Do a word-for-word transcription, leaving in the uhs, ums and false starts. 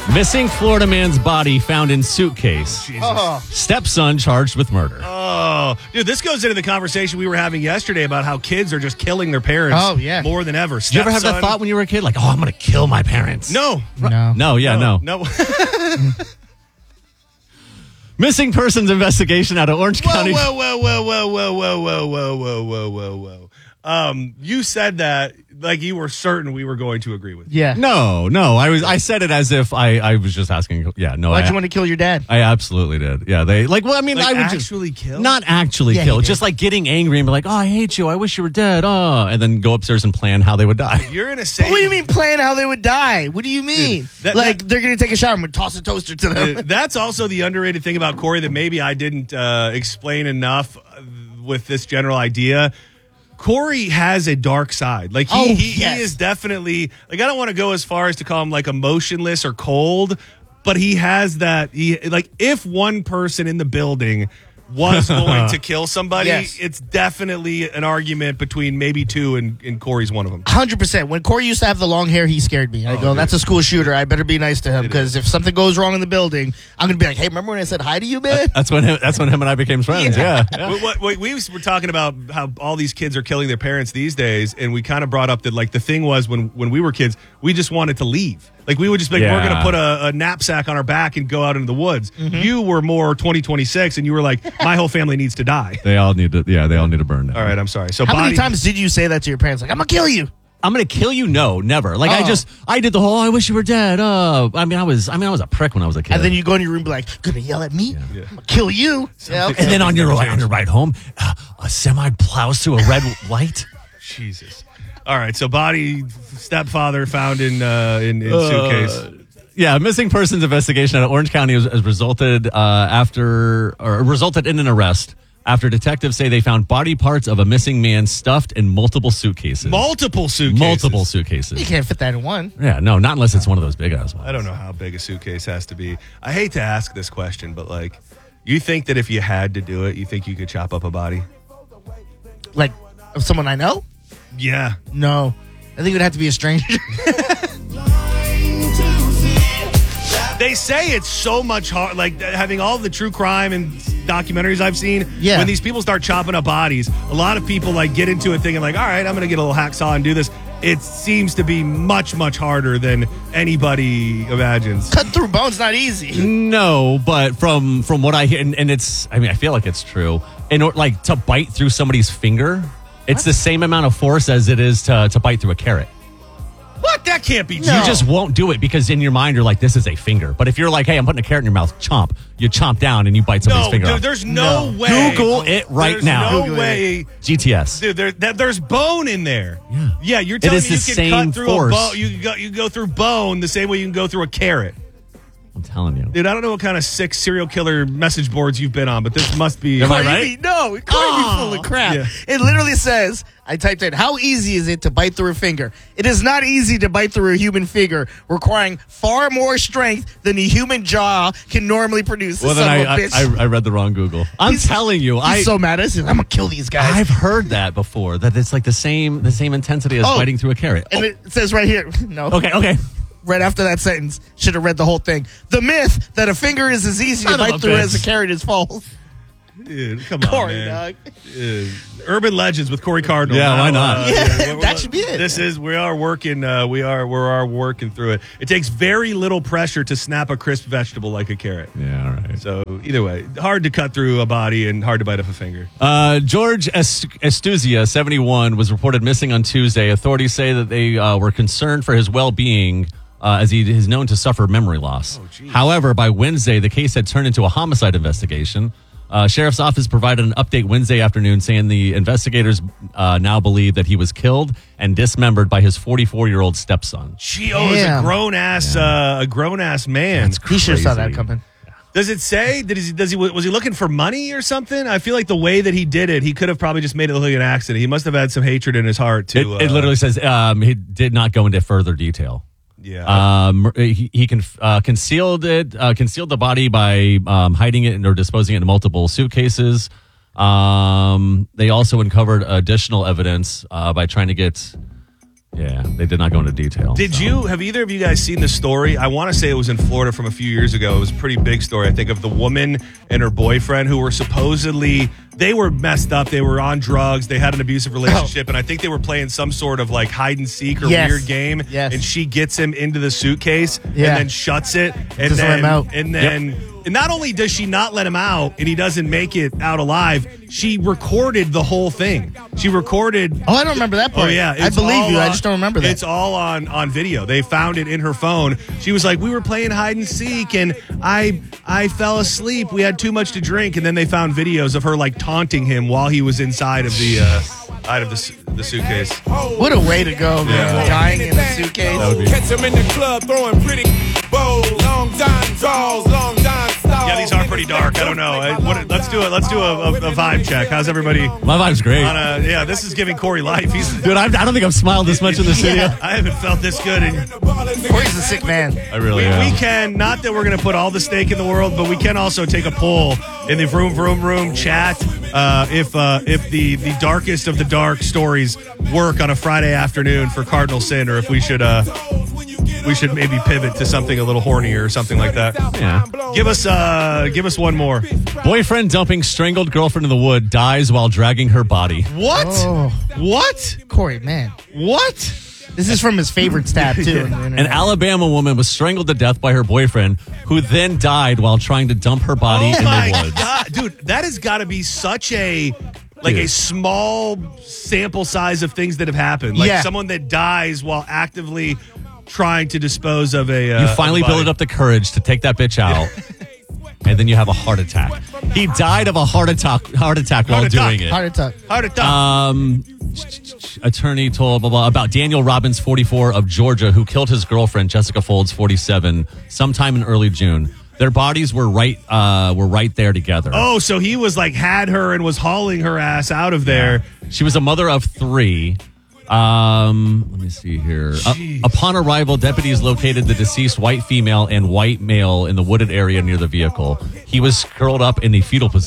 Missing Florida man's body found in suitcase. Jesus. Oh. Stepson charged with murder. Oh, dude, this goes into the conversation we were having yesterday about how kids are just killing their parents Oh, yeah. more than ever. Did you ever have that Stepson- thought when you were a kid? Like, oh, I'm going to kill my parents. No. No. No, yeah, no. No. Missing persons investigation out of Orange Whoa, County. whoa, whoa, whoa, whoa, whoa, whoa, whoa, whoa, whoa, whoa, whoa, whoa. Um, you said that like you were certain we were going to agree with you. Yeah. No, no. I was. I said it as if I, I was just asking. Yeah, no. Why'd I, you want to kill your dad? I absolutely did. Yeah, they like. Well, I mean, Like I would actually just kill? not actually Yeah, kill, he did. just like getting angry and be like, "Oh, I hate you. I wish you were dead." Oh, and then go upstairs and plan how they would die. You're in a safe. What do you mean plan how they would die? What do you mean? that- like that- they're going to take a shower and toss a toaster to them. Uh, That's also the underrated thing about Corey that maybe I didn't uh, explain enough uh, with this general idea. Corey has a dark side. Like he, Oh, he, yes. he is definitely like I don't want to go as far as to call him like emotionless or cold, but he has that. He like if one person in the building was going to kill somebody, Yes. it's definitely an argument between maybe two, and, and Corey's one of them. one hundred percent. When Corey used to have the long hair, he scared me. I go, dude. that's a school shooter. I better be nice to him because if something goes wrong in the building, I'm going to be like, hey, remember when I said hi to you, man? That's when him, that's when him and I became friends. Yeah. yeah. What, what, what- we were talking about how all these kids are killing their parents these days, and we kind of brought up that like the thing was when when we were kids, we just wanted to leave. Like we would just be like, Yeah. we're going to put a, a knapsack on our back and go out into the woods. You were more twenty twenty-six, and you were like, my whole family needs to die. They all need to. Yeah, they all need to burn down. All right, I'm sorry. So How body, many times did you say that to your parents? Like, I'm going to kill you. I'm gonna kill you. No, never. Like I Oh. just, I did the whole. Oh, I wish you were dead. Oh, I mean, I was. I mean, I was a prick when I was a kid. And then you go in your room and be like, going to yell at me? I'm going to kill you. Yeah, okay. And then on your Something's on your ride home, uh, a semi plows through a red light. Jesus. All right, so body stepfather found in uh, in, in suitcase. Yeah, missing persons investigation out of Orange County has, has resulted uh, after or resulted in an arrest after detectives say they found body parts of a missing man stuffed in multiple suitcases. Multiple suitcases. Multiple You suitcases. can't fit that in one. Yeah, no, not unless it's one of those big ass ones. I don't know how big a suitcase has to be. I hate to ask this question, but like, you think that if you had to do it, you think you could chop up a body? Like, of someone I know? Yeah. No. I think it would have to be a stranger. They say it's so much hard, like having all the true crime and documentaries I've seen. Yeah. When these people start chopping up bodies, a lot of people like get into it thinking like, all right, I'm going to get a little hacksaw and do this. It seems to be much, much harder than anybody imagines. Cut through bone's not easy. No, but from from what I hear, and, and it's, I mean, I feel like it's true. In order, like to bite through somebody's finger, it's the same amount of force as it is to to bite through a carrot. What? That can't be true. No. You just won't do it because in your mind you're like, this is a finger. But if you're like, hey, I'm putting a carrot in your mouth, chomp, you chomp down and you bite somebody's No, finger dude, off. there's no, No. way. Google it right there's now. no Google it. way. G T S. Dude, there, that, there's bone in there. Yeah. Yeah, you're It telling is me you the can same cut through force. a bone. You can go, you can go through bone the same way you can go through a carrot. I'm telling you. Dude, I don't know what kind of sick serial killer message boards you've been on, but this must be. Am I Corey, right? you be- No, it could be full of crap. Yeah. It literally says, I typed in, how easy is it to bite through a finger? It is not easy to bite through a human finger, requiring far more strength than a human jaw can normally produce. Well, This then son I, of a bitch. I, I read the wrong Google. I'm He's- telling you, He's I so mad at us. He's like, I'm going to kill these guys. I've heard that before. That it's like the same the same intensity as Oh. biting through a carrot. and it says right here, no. Oh, okay, okay. Right after that sentence, should have read the whole thing. The myth that a finger is as easy Son to of bite a through bitch. as a carrot is false. Dude, come on, Corey, man. dog. Dude. Urban Legends with Corey Cardinal. Yeah, why not? Yeah, we're- we're- that should be it. This is we are working. Uh, we are we are working through it. It takes very little pressure to snap a crisp vegetable like a carrot. Yeah, all right. So either way, hard to cut through a body and hard to bite off a finger. Uh, George Est- Estuzia, seventy-one, was reported missing on Tuesday. Authorities say that they uh, were concerned for his well-being uh, as he is known to suffer memory loss. However, by Wednesday, the case had turned into a homicide investigation. Uh, Sheriff's office provided an update Wednesday afternoon saying the investigators uh, now believe that he was killed and dismembered by his forty-four-year-old stepson. Gee, oh, it's a Damn. grown ass, uh, a grown ass man. He should have saw that Crazy. coming. Does it say? Did he? Does he? Was he looking for money or something? I feel like the way that he did it, he could have probably just made it look like an accident. He must have had some hatred in his heart It, too. it literally says um, he did not go into further detail. yeah. Um, he, he can uh, concealed it, uh, concealed the body by um, hiding it or disposing it in multiple suitcases. Um, they also uncovered additional evidence uh, by trying to get Yeah, they did not go into detail. Did so. you, have either of you guys seen the story? I want to say it was in Florida from a few years ago. It was a pretty big story, I think, of the woman and her boyfriend who were supposedly, they were messed up. They were on drugs. They had an abusive relationship. Oh. And I think they were playing some sort of like hide and seek or yes. weird game. Yes. And she gets him into the suitcase yeah. and then shuts it. And Doesn't then, let him out. And then, yep. and not only does she not let him out and he doesn't make it out alive, she recorded the whole thing. She recorded. Oh, I don't remember that part. Oh, yeah. I believe you. On, I just don't remember that. It's all on, on video. They found it in her phone. She was like, we were playing hide and seek and I I fell asleep. We had too much to drink. And then they found videos of her like taunting him while he was inside of the uh, out of the, the suitcase. What a way to go, man. Yeah. Dying in a suitcase. Catch him in the club throwing pretty bowls, long John draws, long John stalls. Yeah, these are pretty dark. I don't know. I, what, let's do it. Let's do a, a, a vibe check. How's everybody? My vibe's great. On a, yeah, this is giving Corey life. He's, Dude, I, I don't think I've smiled this much in the studio. Yeah. I haven't felt this good. In, Corey's a sick man. I really we, am. we can, not that we're going to put all the stake in the world, but we can also take a poll in the Vroom Vroom Room chat uh, if uh, if the, the darkest of the dark stories work on a Friday afternoon for Cardinal Sin, or if we should uh, we should maybe pivot to something a little hornier or something like that. Yeah. Give us uh, give us one more. Boyfriend dumping strangled girlfriend in the wood, dies while dragging her body. What? Oh. What? Corey, man. What? This is from his favorites tab, too. on the An internet. Alabama woman was strangled to death by her boyfriend, who then died while trying to dump her body Oh in my the woods. God, dude, that has got to be such a like Dude. a small sample size of things that have happened. Like Yeah. someone that dies while actively trying to dispose of a. Uh, You finally a body. build up the courage to take that bitch out, and then you have a heart attack. He died of a heart attack. Heart attack while Heart attack. doing it. Heart attack. Heart attack. Um, attorney told blah, blah, about Daniel Robbins, forty-four, of Georgia, who killed his girlfriend Jessica Folds, forty-seven, sometime in early June. Their bodies were right uh, were right there together. Oh, so he was like had her and was hauling her ass out of there. She was a mother of three. Um, let me see here. Uh, upon arrival, deputies located the deceased white female and white male in the wooded area near the vehicle. He was curled up in the fetal position.